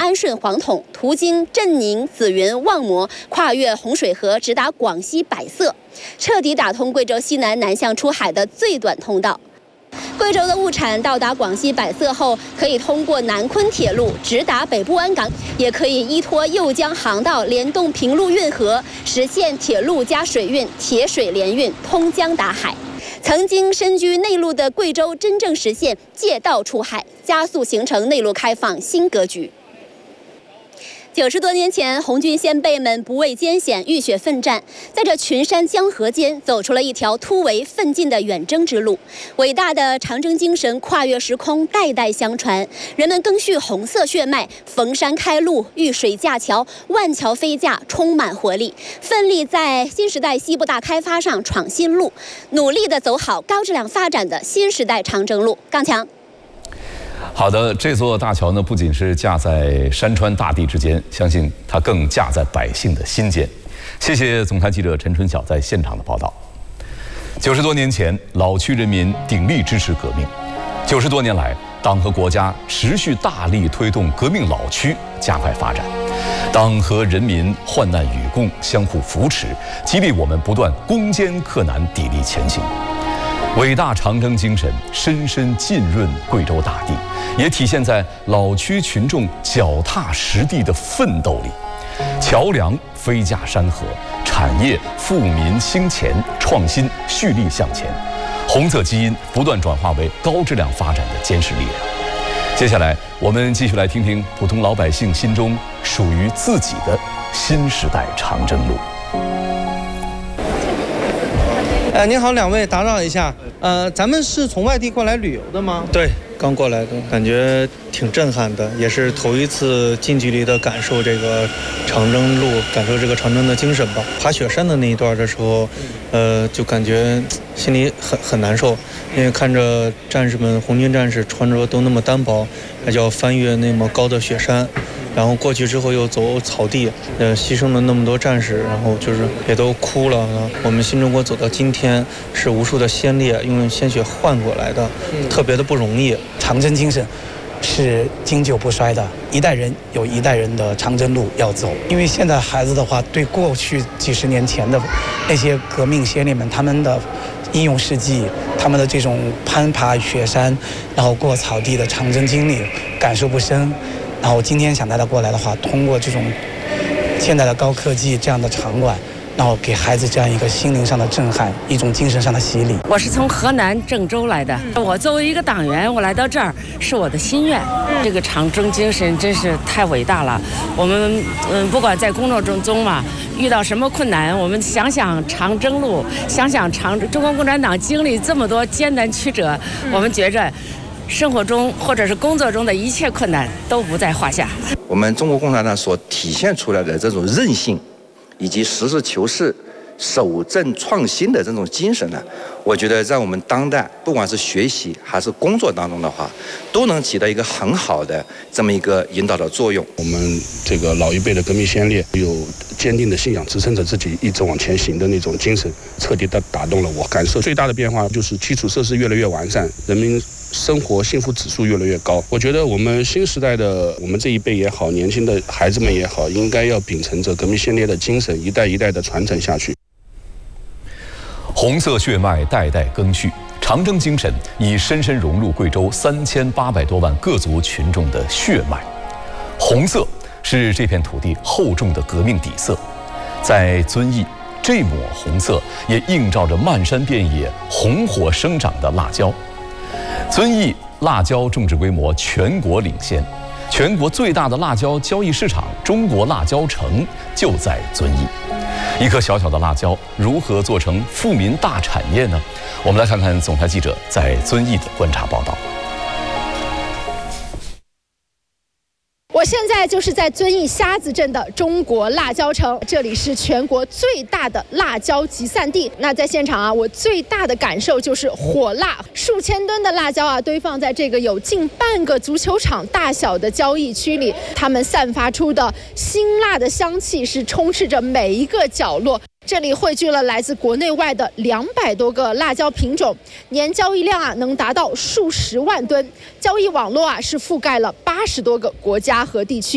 安顺黄统，途经镇宁、紫云、望摩，跨越洪水河，直达广西百色，彻底打通贵州西南南向出海的最短通道。贵州的物产到达广西百色后，可以通过南昆铁路直达北部湾港，也可以依托右江航道联动平陆运河，实现铁路加水运、铁水联运，通江达海。曾经身居内陆的贵州，真正实现借道出海，加速形成内陆开放新格局。90多年前，红军先辈们不畏艰险，浴血奋战，在这群山江河间走出了一条突围奋进的远征之路。伟大的长征精神跨越时空，代代相传。人们赓续红色血脉，逢山开路，遇水架桥，万桥飞架，充满活力，奋力在新时代西部大开发上闯新路，努力地走好高质量发展的新时代长征路。杠强。 好的，这座大桥呢，不仅是架在山川大地之间，相信它更架在百姓的心间。谢谢总台记者陈春晓在现场的报道。90多年前，老区人民鼎力支持革命。90多年来，党和国家持续大力推动革命老区加快发展。党和人民患难与共，相互扶持，激励我们不断攻坚克难，砥砺前行。伟大长征精神深深浸润贵州大地，也体现在老区群众脚踏实地的奋斗里。桥梁飞架山河，产业富民兴前，创新蓄力向前。红色基因不断转化为高质量发展的坚实力量。接下来，我们继续来听听普通老百姓心中属于自己的新时代长征路。 您好，两位，打扰一下，咱们是从外地过来旅游的吗？ 对，刚过来的，感觉挺震撼的，也是头一次近距离的感受这个长征路，感受这个长征的精神吧。爬雪山的那一段的时候，就感觉心里很难受，因为看着战士们，红军战士穿着都那么单薄，还要翻越那么高的雪山。然后过去之后又走草地，牺牲了那么多战士，然后就是也都哭了。我们新中国走到今天，是无数的先烈用鲜血换过来的，特别的不容易。 长征精神是经久不衰的，一代人有一代人的长征路要走。因为现在孩子的话，对过去几十年前的那些革命先烈们，他们的英勇事迹，他们的这种攀爬雪山，然后过草地的长征经历，感受不深。然后今天想带他过来的话，通过这种现代的高科技这样的场馆，然后给孩子这样一个心灵上的震撼，一种精神上的洗礼。 我是从河南郑州来的，我作为一个党员，我来到这儿是我的心愿。这个长征精神真是太伟大了。我们不管在工作中嘛，遇到什么困难，我们想想长征路，想想中国共产党经历这么多艰难曲折，我们觉着生活中或者是工作中的一切困难都不在话下。 我们中国共产党所体现出来的这种韧性，以及实事求是、守正创新的这种精神呢，我觉得在我们当代，不管是学习还是工作当中的话，都能起到一个很好的这么一个引导的作用。 我们这个老一辈的革命先烈有坚定的信仰支撑着自己一直往前行的那种精神，彻底的打动了我。感受最大的变化就是基础设施越来越完善，人民生活幸福指数越来越高。我觉得我们新时代的我们这一辈也好，年轻的孩子们也好，应该要秉承着革命先烈的精神，一代一代的传承下去。 红色血脉代代赓续，长征精神已深深融入贵州3800多万各族群众的血脉。红色是这片土地厚重的革命底色，在遵义，这抹红色也映照着漫山遍野红火生长的辣椒。遵义辣椒种植规模全国领先，全国最大的辣椒交易市场中国辣椒城就在遵义。一颗小小的辣椒如何做成富民大产业呢？我们来看看总台记者在遵义的观察报道。 我现在就是在遵义虾子镇的中国辣椒城，这里是全国最大的辣椒集散地。那在现场啊，我最大的感受就是火辣，数千吨的辣椒啊堆放在这个有近半个足球场大小的交易区里，它们散发出的辛辣的香气是充斥着每一个角落。这里汇聚了来自国内外的200多个辣椒品种，年交易量啊能达到数十万吨，交易网络啊是覆盖了80多个国家和地区。